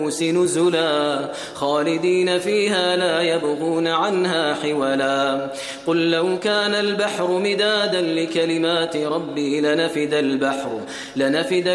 نزلا خالدين فيها لا يبغون عنها حولا قل لو كان البحر مدادا لكلمات ربي لنفد